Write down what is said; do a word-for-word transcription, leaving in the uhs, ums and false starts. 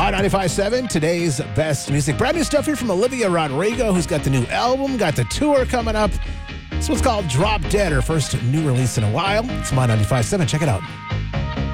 My ninety-five point seven, today's best music. Brand new stuff here from Olivia Rodrigo, who's got the new album, got the tour coming up. This one's called Drop Dead, her first new release in a while. It's My ninety-five point seven. Check it out.